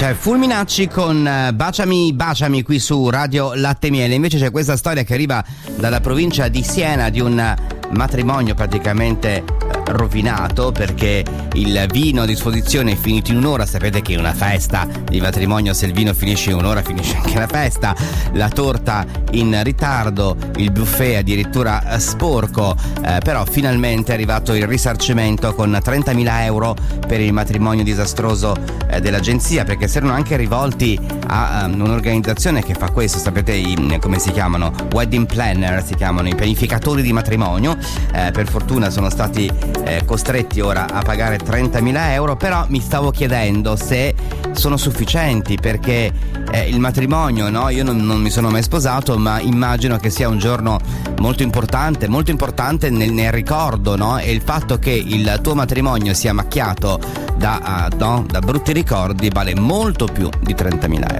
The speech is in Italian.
C'è Fulminacci con Baciami, baciami qui su Radio Latte Miele. Invece c'è questa storia che arriva dalla provincia di Siena di un matrimonio praticamente rovinato perché il vino a disposizione è finito in un'ora. Sapete che in una festa di matrimonio, se il vino finisce in un'ora, finisce anche la festa. La torta in ritardo, il buffet addirittura sporco, però finalmente è arrivato il risarcimento con 30.000 euro per il matrimonio disastroso dell'agenzia, perché si erano anche rivolti a un'organizzazione che fa questo, sapete come si chiamano? Wedding planner si chiamano, i pianificatori di matrimonio. Per fortuna sono stati costretti ora a pagare 30.000 euro, però mi stavo chiedendo se sono sufficienti, perché il matrimonio, no? Io non mi sono mai sposato, ma immagino che sia un giorno molto importante nel ricordo, no? E il fatto che il tuo matrimonio sia macchiato da brutti ricordi vale molto più di 30.000 euro.